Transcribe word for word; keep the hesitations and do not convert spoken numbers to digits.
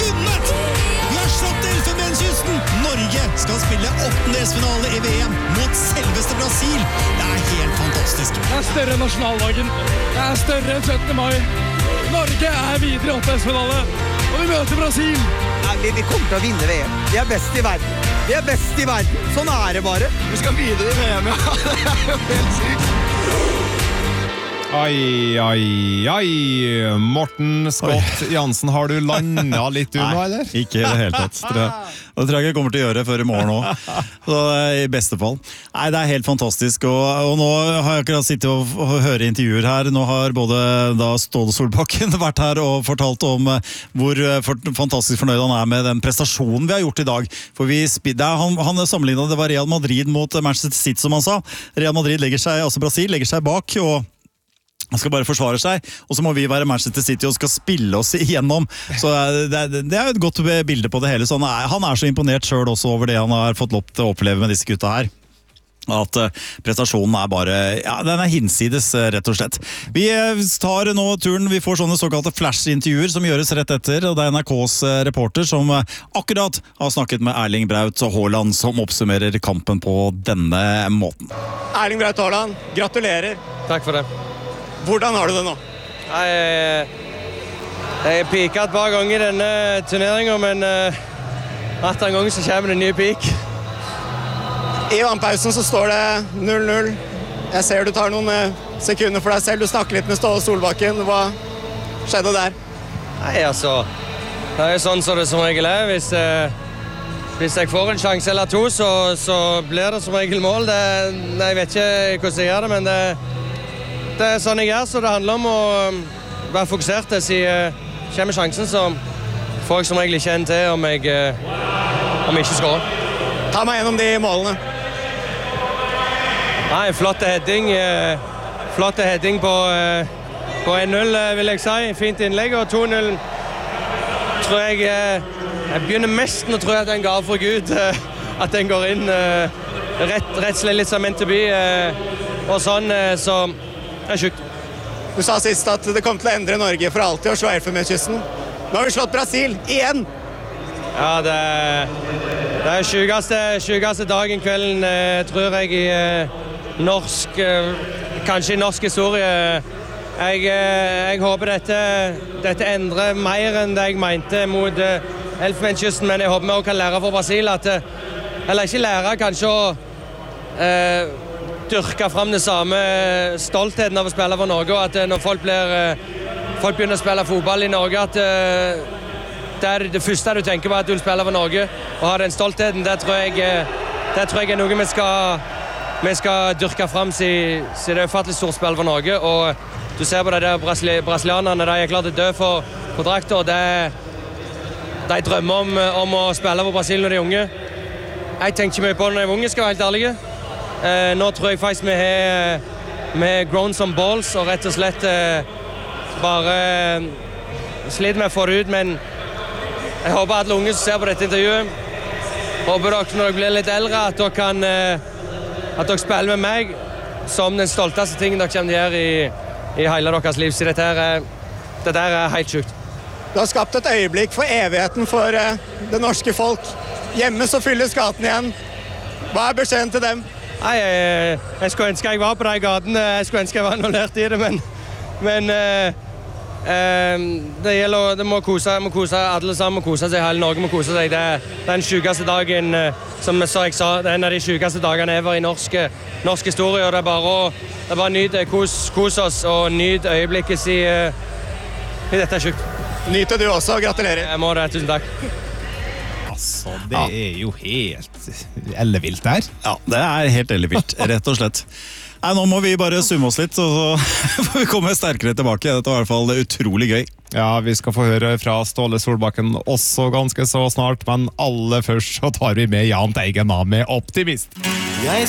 vunnet! Vi har slått Elfenbenskysten! Norge skal spille åttendedelsfinale i V M mot selveste Brasil. Det er helt fantastisk. Det er større enn nasjonaldagen. Det er større enn syttende mai. Norge er videre i åttendedelsfinale, og vi møter Brasil. Nei, vi, vi kommer til å vinne V M. Vi er best i verden. Vi er best i verden. Sånn er det bare. Vi skal videre i V M, ja. Det er jo helt sykt. Ai, ai, ai. Morten Scott Jansen, har du landet litt du nå, eller? Nei, ikke i det hele tatt, tror jeg. Og det tror jeg ikke jeg kommer til å gjøre før i morgen også. Så i beste fall. Nei, det er helt fantastisk. Og, og nå har jeg akkurat sittet og, og høre intervjuer her. Nå har både da Ståle Solbakken vært her og fortalt om hvor for, fantastisk fornøyd han er med den prestasjonen vi har gjort i dag. For vi, det er, han, han sammenlignet det var Real Madrid mot Manchester City, som han sa. Real Madrid legger seg, altså Brasil legger seg bak, og han skal bare forsvare seg, og så må vi være Manchester City og skal spille oss igjennom. Så det, det er jo et godt bilde på det hele. Så han, er, han er så imponert selv også over det han har fått lov til å oppleve med disse gutta her. At uh, prestasjonen er bare, ja, den er hinsides, rett og slett. Vi tar nå turen, vi får sånne såkalte flash-intervjuer som gjøres rett etter, og det er N R K's reporter som uh, akkurat har snakket med Erling Braut Haaland, som oppsummerer kampen på denne måten. Erling Braut Haaland, gratulerer. Takk for det. Hvordan har du det nå? Jeg, jeg har piket et par ganger i denne turneringen, men uh, at en gang så kommer det en ny pik. I vannpausen så står det null null. Jeg ser du tar noen uh, sekunder for deg selv. Du snakker litt med Ståle Solbakken. Hva skjedde der? Nei, altså, det er jo sånn som det som regel er. Hvis, uh, hvis jeg får en sjanse eller to, så, så blir det som regel mål. Det, jeg vet ikke hvordan jeg gjør det, men det Det er sånn jeg er, så det handler om å være fokusert. Siden kommer sjansen, så får jeg som regel ikke en til om jeg, om jeg ikke skårer. Ta meg gjennom de målene. Nei, flott heading. Flott heading på, på en null, vil jeg si. Fint innlegg, og to null tror jeg Jeg begynner mest nå, tror jeg at den går for Gud. At den går inn rett, rett slett litt som meant to be. Og sånn, så det er sjukt. Du sa sist at det kom til å endre Norge for alltid og slå Elfenbenskysten. Nå har vi slått Brasil igjen! Ja, det, det er sjukeste, sjukeste dagen kvelden, eh, tror jeg, i eh, norsk, eh, kanskje i norsk historie. Jeg, eh, jeg håper dette, dette endrer mer enn det jeg mente mot eh, Elfenbenskysten, men jeg håper vi også kan lære for Brasil at, eller ikke lære, kanskje å eh, dyrke frem det samme stoltheten av å spille for Norge, og at når folk, blir, folk begynner å spille fotball i Norge, at det er det første du tenker på, at du vil spille for Norge, og ha den stoltheten. Det tror jeg, det tror jeg er noe vi skal, vi skal dyrke frem, siden det er ufattelig stort spill for Norge, og du ser på det der brasili brasilianerne, de er klart å dø for, for drakter, og det, de drømmer om, om å spille for Brasil når de er unge. Jeg tenker ikke mye på det når de er unge, skal være helt ærlige. Uh, nå tror jeg faktisk vi har, vi har grown some balls og rett og slett uh, bare uh, sliter med å få det ut, men jeg håper at alle unge som ser på dette intervjuet, håper dere når dere blir litt eldre at dere kan uh, at dere spiller med meg som den stolteste tingen dere kommer til å gjøre i, i hele deres liv, så dette her er, dette her er helt sjukt. Du har skapt et øyeblikk for evigheten for uh, det norske folk. Hjemme så fylles gaten igjen. Hva er beskjeden til dem? Nei, jeg, jeg skulle ønske jeg var på de gatene, jeg skulle ønske jeg var annullert i det, men, men uh, uh, det gjelder, det må kose, må kose, alle sammen må kose seg, hele Norge må kose seg. Det er den sjukeste dagen, uh, som jeg sa, det er en av de sjukeste dagene ever i norsk, norsk historie, og det er bare å, det er bare nyte, kos, kos oss og nyte øyeblikket i, uh, i dette er sjukt. Nyter du også, gratulerer. Jeg må det, tusen takk. Altså, det ja. er jo helt ellevilt der. Ja, det er helt ellevilt, rett og slett. Nei, nå må vi bare summe oss litt, og så får vi komme sterkere tilbake. Dette var i hvert fall utrolig gøy. Ja, vi skal få høre fra Ståle Solbakken også ganske så snart, men aller først så tar vi med Jahn Teigen med Optimist. Jeg